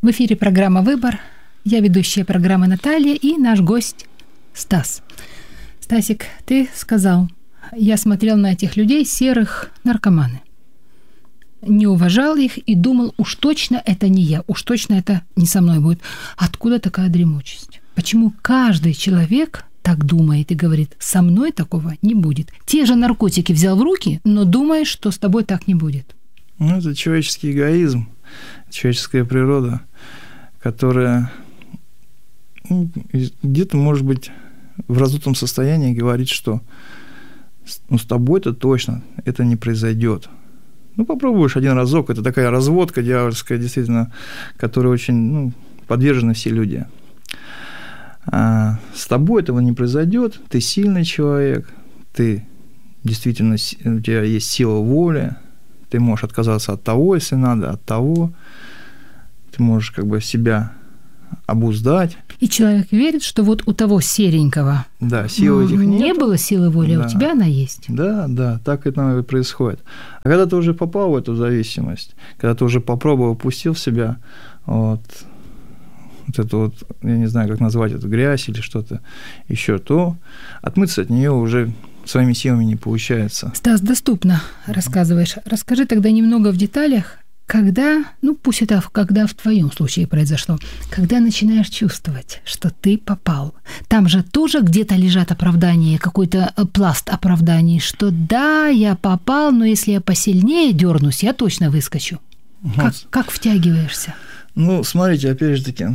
В эфире программа «Выбор». Я ведущая программы Наталья и наш гость Стас. Стасик, ты сказал, я смотрел на этих людей, серых, наркоманы. Не уважал их и думал, уж точно это не я, уж точно это не со мной будет. Откуда такая дремучесть? Почему каждый человек так думает и говорит, со мной такого не будет? Те же наркотики взял в руки, но думаешь, что с тобой так не будет. Ну, это человеческий эгоизм, человеческая природа, которая где-то, может быть, в раздутом состоянии говорит, что с тобой-то точно это не произойдет. Ну, попробуешь один разок, это такая разводка дьявольская, действительно, которой очень подвержены все люди. А с тобой этого не произойдет, ты сильный человек, ты действительно, у тебя есть сила воли, ты можешь отказаться от того, если надо, от того, ты можешь как бы себя обуздать. И человек верит, что вот у того серенького силы этих нет. Не было силы воли, а у тебя она есть. Да, так это и происходит. А когда ты уже попал в эту зависимость, когда ты уже попробовал, пустил в себя вот эту я не знаю, как назвать эту грязь или что-то еще, то отмыться от нее уже своими силами не получается. Стас, доступно рассказываешь. Расскажи тогда немного в деталях, когда, пусть это когда в твоем случае произошло, когда начинаешь чувствовать, что ты попал. Там же тоже где-то лежат оправдания, какой-то пласт оправданий, что да, я попал, но если я посильнее дернусь, я точно выскочу. Как втягиваешься? Смотрите, опять же таки,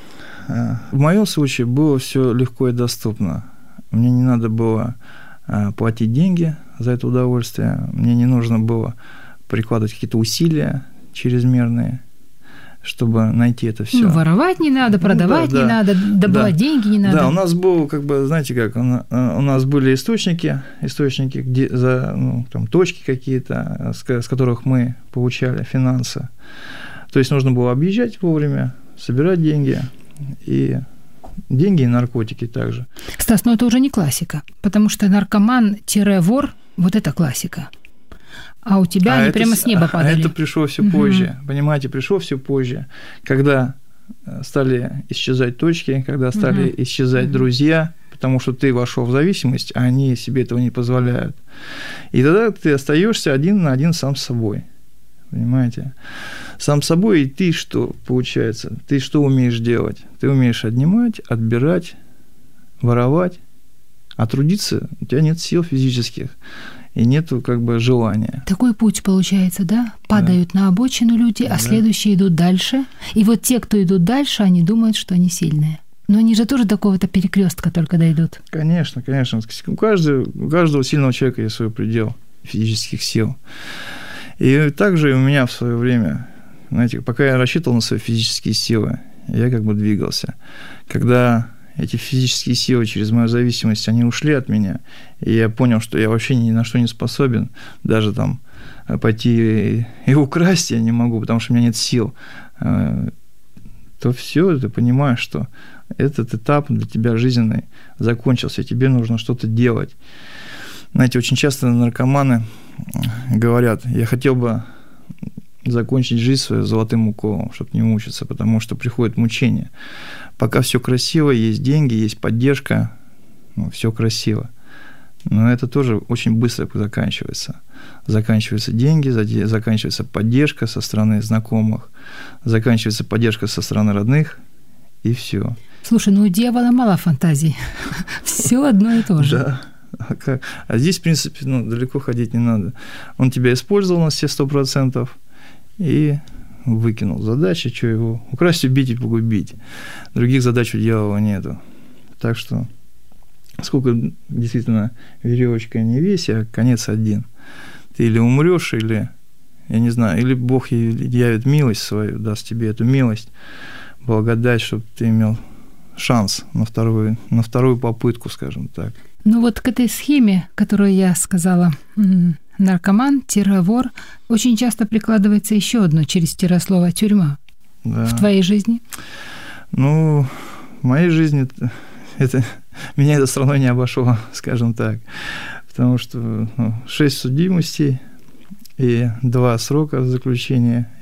в моем случае было все легко и доступно. Мне не надо было платить деньги за это удовольствие, мне не нужно было прикладывать какие-то усилия чрезмерные, чтобы найти это все. Воровать не надо, продавать не надо, добывать деньги не надо. Да, у нас был, знаете как, у нас были источники, где точки какие-то, с которых мы получали финансы. То есть нужно было объезжать вовремя, собирать деньги и наркотики также. Стас, это уже не классика, потому что наркоман-вор – вот это классика. А у тебя они прямо с неба падали. А это пришло все позже, понимаете, пришло все позже, когда стали исчезать точки, когда стали исчезать друзья, потому что ты вошел в зависимость, а они себе этого не позволяют. И тогда ты остаешься один на один сам с собой. Понимаете? Сам собой, и ты что, получается? Ты что умеешь делать? Ты умеешь отнимать, отбирать, воровать, а трудиться у тебя нет сил физических, и нету желания. Такой путь получается, да? Падают на обочину люди, а следующие идут дальше. И вот те, кто идут дальше, они думают, что они сильные. Но они же тоже до какого-то перекрестка только дойдут. Конечно. У каждого сильного человека есть свой предел физических сил. И также и у меня в свое время, знаете, пока я рассчитывал на свои физические силы, я двигался. Когда эти физические силы через мою зависимость, они ушли от меня, и я понял, что я вообще ни на что не способен, даже пойти и украсть я не могу, потому что у меня нет сил, то все, ты понимаешь, что этот этап для тебя жизненный закончился, и тебе нужно что-то делать. Знаете, очень часто наркоманы говорят, я хотел бы закончить жизнь свою золотым уколом, чтобы не мучиться, потому что приходит мучение. Пока все красиво, есть деньги, есть поддержка, все красиво. Но это тоже очень быстро заканчивается. Заканчиваются деньги, заканчивается поддержка со стороны знакомых, заканчивается поддержка со стороны родных, и все. Слушай, у дьявола мало фантазий. Все одно и то же. Да. А здесь, в принципе, далеко ходить не надо. Он тебя использовал на все 100% и выкинул. Задача, что его украсть, убить и погубить. Других задач у дьявола нету. Так что, сколько действительно веревочка не весь, а конец один. Ты или умрешь, или, я не знаю, или Бог явит милость свою, даст тебе эту милость, благодать, чтобы ты имел шанс на вторую попытку, скажем так. К этой схеме, которую я сказала, наркоман-вор, очень часто прикладывается еще одно через тире-слово «тюрьма». Да. В твоей жизни? В моей жизни меня это страной не обошло, скажем так, потому что 6 судимостей и 2 срока заключения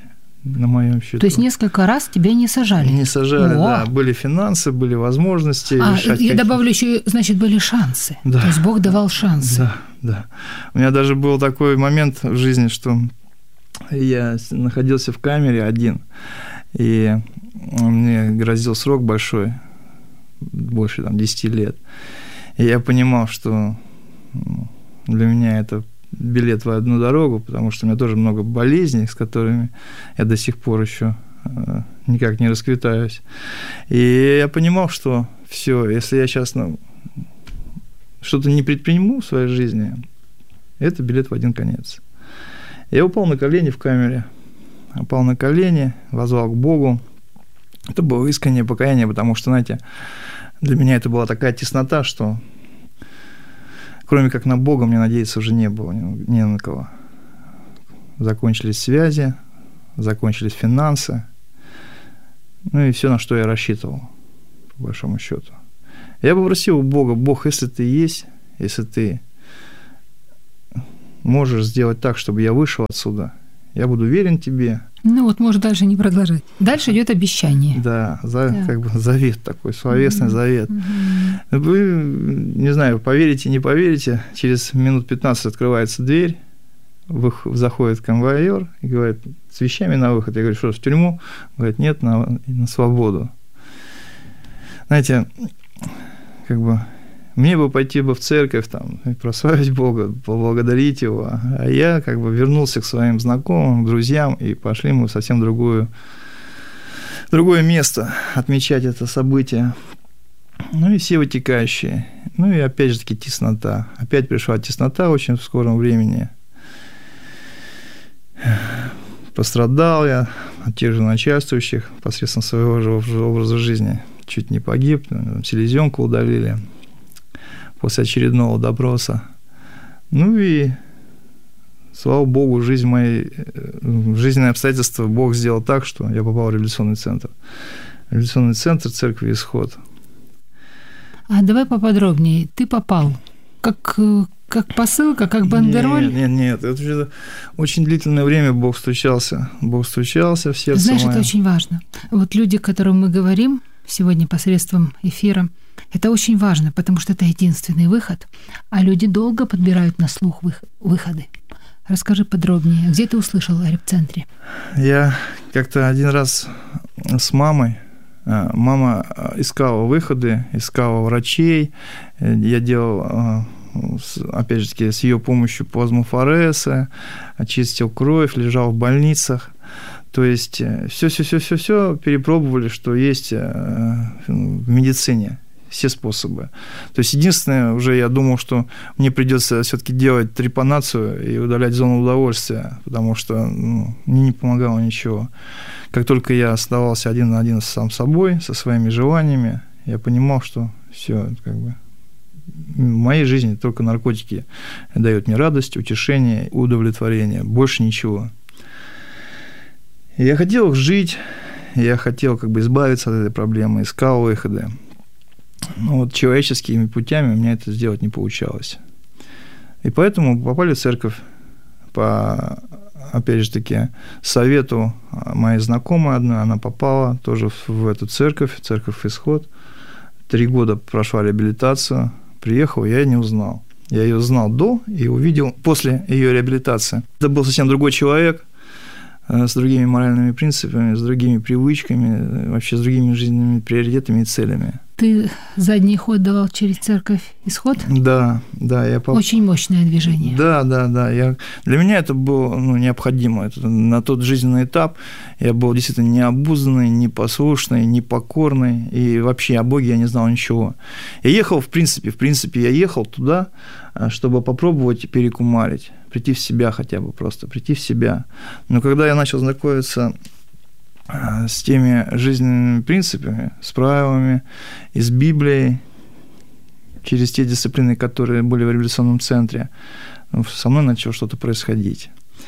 на моем счету. То есть несколько раз тебя не сажали? Не сажали, да. Были финансы, были возможности решать. Я добавлю еще, значит, были шансы. Да. То есть Бог давал шансы. Да. У меня даже был такой момент в жизни, что я находился в камере один, и мне грозил срок большой, больше 10 лет. И я понимал, что для меня это билет в одну дорогу, потому что у меня тоже много болезней, с которыми я до сих пор еще никак не расквитаюсь. И я понимал, что все, если я сейчас что-то не предприму в своей жизни, это билет в один конец. Я упал на колени в камере, воззвал к Богу. Это было искреннее покаяние, потому что, знаете, для меня это была такая теснота, что кроме как на Бога мне надеяться уже не было ни на кого. Закончились связи, закончились финансы, и все, на что я рассчитывал, по большому счету. Я попросил у Бога: Бог, если ты есть, если ты можешь сделать так, чтобы я вышел отсюда, я буду верен тебе. Может дальше не продолжать. Дальше идет обещание. Да, как бы завет такой, словесный завет. Вы, не знаю, поверите, не поверите, через минут 15 открывается дверь, заходит конвоир и говорит: с вещами на выход. Я говорю: что, в тюрьму? Говорит: нет, на свободу. Знаете, как бы мне бы пойти в церковь, прославить Бога, поблагодарить Его, а я как бы вернулся к своим знакомым, друзьям, и пошли мы в совсем другое место отмечать это событие. И все вытекающие. И опять же таки теснота. Опять пришла теснота очень в скором времени. Пострадал я от тех же начальствующих посредством своего же образа жизни. Чуть не погиб, селезенку удалили после очередного допроса. И, слава Богу, жизненные обстоятельства Бог сделал так, что я попал в реабилитационный центр. Реабилитационный центр церкви «Исход». А давай поподробнее. Ты попал как посылка, как бандероль? Нет. Это очень длительное время Бог стучался в сердце Знаешь, мое. это очень важно. Люди, к которым мы говорим сегодня посредством эфира, это очень важно, потому что это единственный выход, а люди долго подбирают на слух выходы. Расскажи подробнее, где ты услышал о репцентре? Я как-то один раз с мамой, мама искала выходы, искала врачей, я делал, опять же таки, с ее помощью плазмофоресы, очистил кровь, лежал в больницах. То есть все перепробовали, что есть в медицине, все способы. То есть единственное, уже я думал, что мне придется все-таки делать трепанацию и удалять зону удовольствия, потому что мне не помогало ничего. Как только я оставался один на один сам собой, со своими желаниями, я понимал, что все, как бы в моей жизни только наркотики дают мне радость, утешение, удовлетворение, больше ничего. Я хотел жить, я хотел как бы избавиться от этой проблемы, искал выходы. Но человеческими путями у меня это сделать не получалось. И поэтому попали в церковь по, опять же таки, совету моей знакомой одной. Она попала тоже в эту церковь «Исход». 3 года прошла реабилитацию. Приехал, я ее не узнал. Я ее знал до и увидел после ее реабилитации. Это был совсем другой человек, с другими моральными принципами, с другими привычками, вообще с другими жизненными приоритетами и целями. Ты задний ход давал через церковь «Исход»? Да. Очень мощное движение. Да. Для меня это было необходимо. Это на тот жизненный этап я был действительно необузданный, непослушный, непокорный, и вообще о Боге я не знал ничего. Я ехал, в принципе, я ехал туда, чтобы попробовать перекумарить, прийти в себя хотя бы, просто прийти в себя. Но когда я начал знакомиться с теми жизненными принципами, с правилами, и с Библией, через те дисциплины, которые были в реабилитационном центре, со мной начало что-то происходить.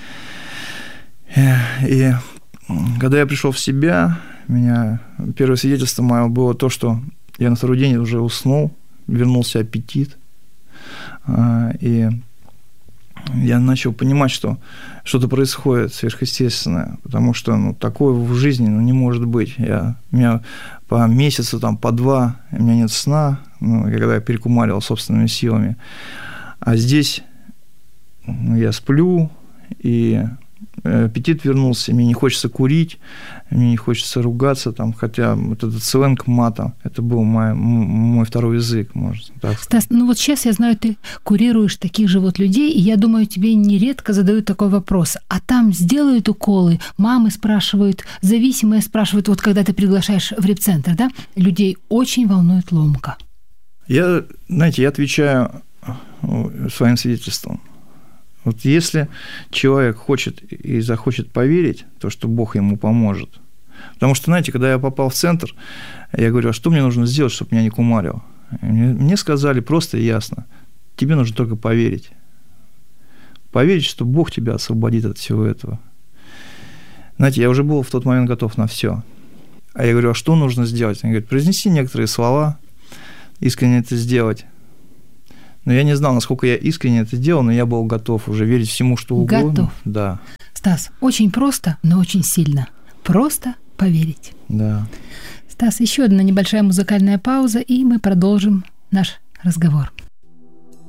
И когда я пришел в себя, первое свидетельство мое было то, что я на 2-й день уже уснул, вернулся аппетит, и я начал понимать, что что-то происходит сверхъестественное, потому что такое в жизни не может быть. У меня по месяцу, по 2, у меня нет сна, когда я перекумаривал собственными силами. А здесь я сплю, и аппетит вернулся, мне не хочется курить, мне не хочется ругаться, хотя вот этот сленг мата, это был мой второй язык, можно так сказать. Стас, вот сейчас я знаю, ты курируешь таких же людей, и я думаю, тебе нередко задают такой вопрос, а там сделают уколы, мамы спрашивают, зависимые спрашивают, вот когда ты приглашаешь в репцентр, да, людей очень волнует ломка. Я отвечаю своим свидетельством. Вот если человек хочет и захочет поверить, то что Бог ему поможет. Потому что, когда я попал в центр, я говорю, а что мне нужно сделать, чтобы меня не кумарил? Мне сказали просто и ясно, тебе нужно только поверить. Поверить, что Бог тебя освободит от всего этого. Я уже был в тот момент готов на все. А я говорю, а что нужно сделать? Они говорят, произнеси некоторые слова, искренне это сделать. Но я не знал, насколько я искренне это делал, но я был готов уже верить всему, что угодно. Готов. Да. Стас, очень просто, но очень сильно. Просто поверить. Да. Стас, еще одна небольшая музыкальная пауза, и мы продолжим наш разговор.